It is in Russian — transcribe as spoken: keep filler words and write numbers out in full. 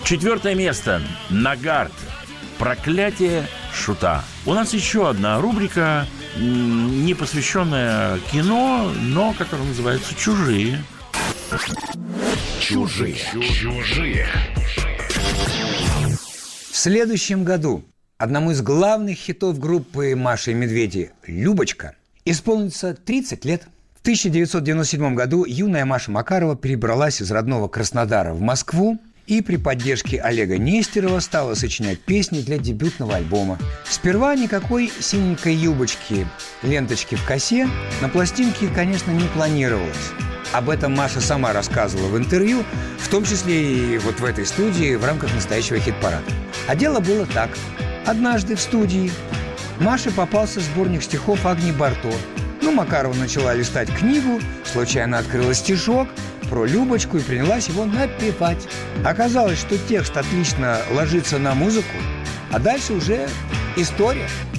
Четвертое место. Нагарт. Проклятие шута. У нас еще одна рубрика, не посвященная кино, но которая называется «Чужие». Чужие. Чужие. В следующем году одному из главных хитов группы «Маша и медведи» «Любочка» исполнится тридцать лет. В тысяча девятьсот девяносто седьмом году юная Маша Макарова перебралась из родного Краснодара в Москву и при поддержке Олега Нестерова стала сочинять песни для дебютного альбома. Сперва никакой синенькой юбочки, ленточки в косе на пластинке, конечно, не планировалось. Об этом Маша сама рассказывала в интервью, в том числе и вот в этой студии в рамках настоящего хит-парада. А дело было так. Однажды в студии Маше попался сборник стихов Агнии Барто. Ну, Макарова начала листать книгу, случайно открыла стишок про Любочку и принялась его напевать. Оказалось, что текст отлично ложится на музыку, а дальше уже история.